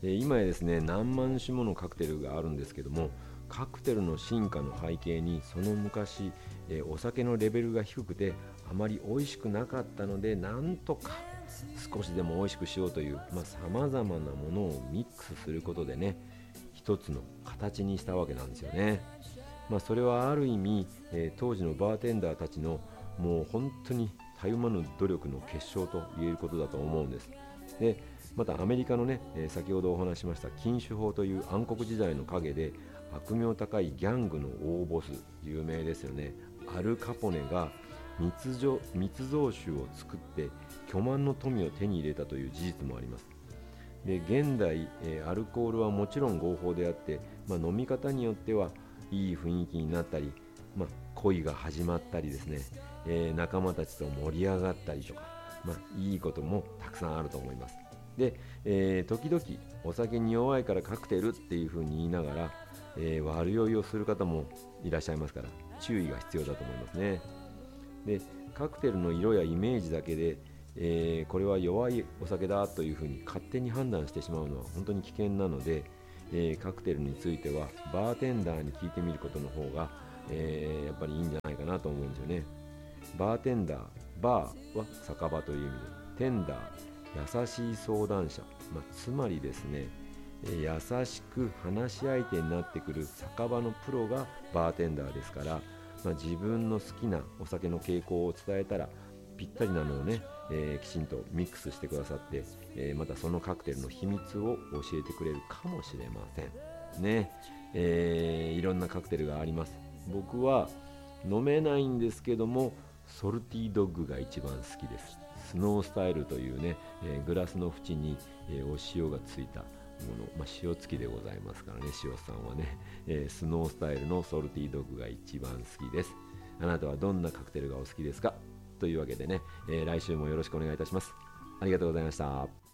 今やですね何万種ものカクテルがあるんですけども、カクテルの進化の背景にその昔、お酒のレベルが低くてあまり美味しくなかったので、なんとか少しでも美味しくしようというさまざ、まなものをミックスすることでね、一つの形にしたわけなんですよね。それはある意味、当時のバーテンダーたちのもう本当にたゆまぬ努力の結晶と言えることだと思うんです。でまたアメリカのね、先ほどお話しました禁酒法という暗黒時代の陰で悪名高いギャングの大ボス、有名ですよね、アルカポネが密造酒を作って巨万の富を手に入れたという事実もあります。で現代、アルコールはもちろん合法であって、飲み方によってはいい雰囲気になったり、恋が始まったりですね、仲間たちと盛り上がったりとか、いいこともたくさんあると思います。で、時々お酒に弱いからカクテルっていう風に言いながら、悪酔いをする方もいらっしゃいますから、注意が必要だと思いますね。でカクテルの色やイメージだけで、これは弱いお酒だという風に勝手に判断してしまうのは本当に危険なので、カクテルについてはバーテンダーに聞いてみることの方が、やっぱりいいんじゃないかなと思うんですよね。バーテンダー、バーは酒場という意味で、テンダー優しい相談者、つまりですね、優しく話し相手になってくる酒場のプロがバーテンダーですから、自分の好きなお酒の傾向を伝えたらぴったりなのをね、きちんとミックスしてくださって、またそのカクテルの秘密を教えてくれるかもしれませんね。いろんなカクテルがあります。僕は飲めないんですけども、ソルティドッグが一番好きです。スノースタイルというね、グラスの縁に、お塩がついたもの、塩付きでございますからね、塩さんはね、スノースタイルのソルティドッグが一番好きです。あなたはどんなカクテルがお好きですか？というわけでね、来週もよろしくお願いいたします。ありがとうございました。